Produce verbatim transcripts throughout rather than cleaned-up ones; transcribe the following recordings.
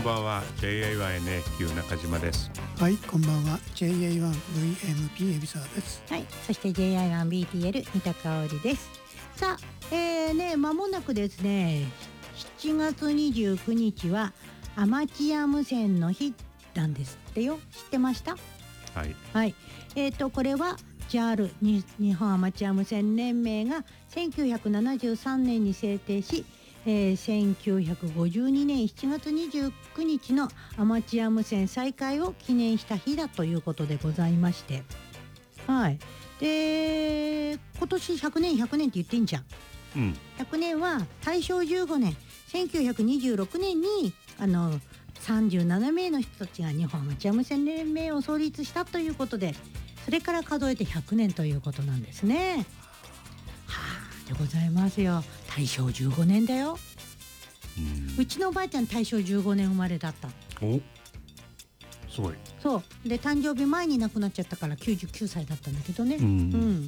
ばんは ジェイエーワンエヌエーキュー 中島です。 はい、こんばんは ジェイエーワンブイエムピー 海老沢です。 はい、そして ジェイアイワンビーティーエル 三田香織です。さあ、えー、ね間もなくですね、しちがつにじゅうくにちはアマチュア無線の日なんですってよ。知ってました？ はい、 はい、えーとこれは ジャール に日本アマチュア無線連盟がせんきゅうひゃくななじゅうさんねんに制定し、えー、せんきゅうひゃくごじゅうにねんしちがつにじゅうくにちのアマチュア無線再開を記念した日だということでございまして、はい、で今年ひゃくねんひゃくねんって言ってんじゃん、 うん、 ひゃくねんは大正じゅうごねんせんきゅうひゃくにじゅうろくねんにあのさんじゅうななめいの人たちが日本アマチュア無線連盟を創立したということで、それから数えてひゃくねんということなんですね。はあ、でございますよ。大正じゅうごねんだよ。うちのおばあちゃん大正じゅうごねん生まれだった。 お、すごい。 そうで誕生日前に亡くなっちゃったからきゅうじゅうきゅうさいだったんだけどね。 うん、うん、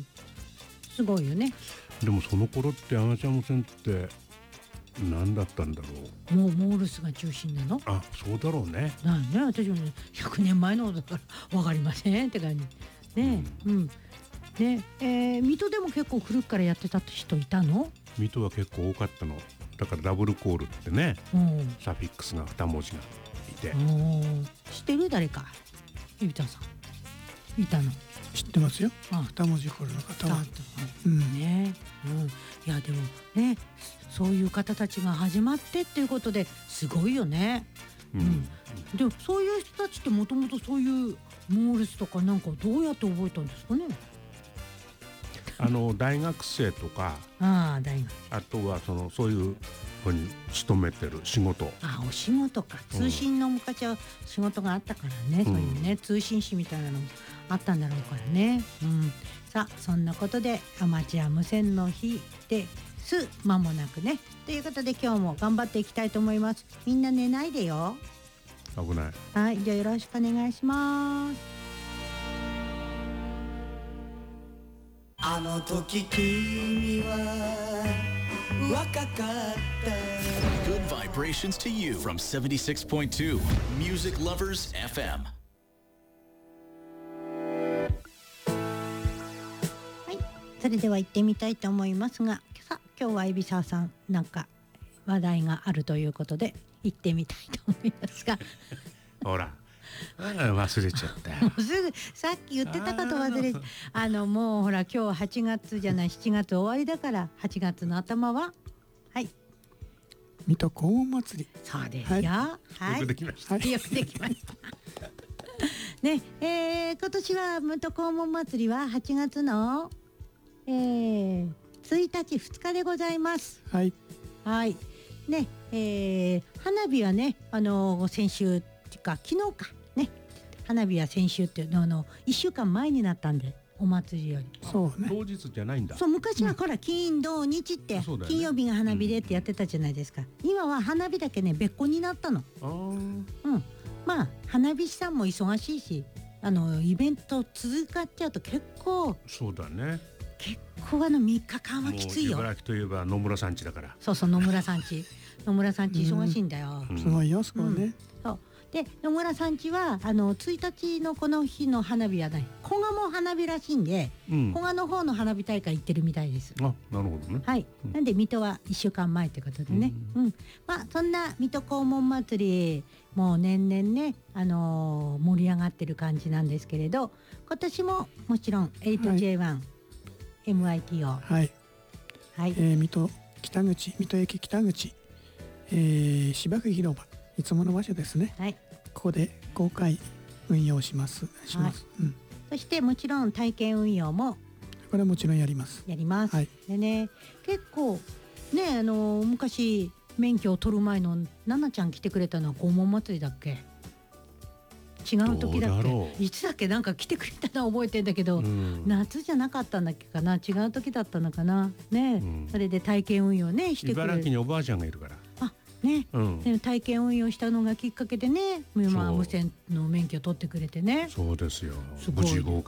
すごいよね。でもその頃ってアマチュア無線って何だったんだろう。もうモールスが中心なの。 あ、そうだろうね。 なんね、私もねひゃくねんまえのことだから分かりませんって感じね。うん、うん、ね、えー、水戸でも結構古くからやってた人いたの？ 水戸は結構多かったの。だからダブルコールってね、うん、サフィックスがに文字がいて。 知ってる？誰か海老田さんいたの？ 知ってますよ。に文字コールの方は、 うん、ね、うん、いやでもねそういう方たちが始まってっていうことですごいよね。うん、うん、でもそういう人たちってもともとそういうモールスとかなんかどうやって覚えたんですかね。 あの大学生とかあ, 大学あとはそのそういうふうに勤めてる仕事、 あお仕事か、通信の昔は仕事があったからね、うん、そういうね通信士みたいなのもあったんだろうからね、うん、さあそんなことでアマチュア無線の日です間もなくねということで今日も頑張っていきたいと思います。みんな寝ないでよ。 危ない。 はい、じゃあよろしくお願いします。 あの時君は若かった。 Good vibrations to you from seventy-six point two Music Lovers エフエム。 はい、それでは行ってみたいと思いますが、さ今日は海老沢さんなんか話題があるということで行ってみたいと思いますがほら忘れちゃったよすぐさっき言ってたこと忘れあのもうほら今日はちがつじゃないしちがつ終わりだから、はちがつの頭ははい水戸黄門祭り。 そうですよ、はい、 よくできました、 はい、よくできましたねえー、今年は水戸黄門祭りははちがつの、えー、ついたちふつかでございます。 はいはいねえー、花火はねあの先週っていうか昨日かね、花火は先週っていうののいっしゅうかんまえになったんで、お祭りよりそうね、 当日じゃないんだ。 そう昔はほら、うん、金土日って、ね、金曜日が花火でってやってたじゃないですか、うん、今は花火だけね別個になったの。あ、うん、まあ花火師さんも忙しいし、あのイベント続かっちゃうと結構そうだね、 結構あのみっかかんはきついよ。 茨城といえば野村さん家だから。 そうそう野村さん家野村さん家忙しいんだよ、 うん、すごいよそこはね、うん、 そうで野村さん家はあのついたちのこの日の花火はない、古賀も花火らしいんで、うん、古賀の方の花火大会行ってるみたいです。 あ、なるほどね。 はい、うん、なんで水戸はいっしゅうかんまえということでね、うん、うん、まあそんな水戸黄門祭りもう年々ね、あのー、盛り上がってる感じなんですけれど、今年ももちろん エイトジェイワン、はい、エムアイティー をはい、はい、えー、水戸北口水戸駅北口、えー、芝生広場いつもの場所ですね、はい、ここで公開運用しますします、はい、うん、 そしてもちろん体験運用もこれはもちろんやりますやります、 はい、 でね結構ねあの昔免許を取る前のナナちゃん来てくれたのは黄門祭りだっけ、違う時だっけ、いつだっけ、なんか来てくれたのは覚えてんだけど、うん、夏じゃなかったんだっけかな、違う時だったのかなね、うん、それで体験運用ねしてくれる。 茨城におばあちゃんがいるから、 あね、うん、で体験運用したのがきっかけでね、まあ、無線の免許取ってくれてね。 そうですよ、 すごい無事合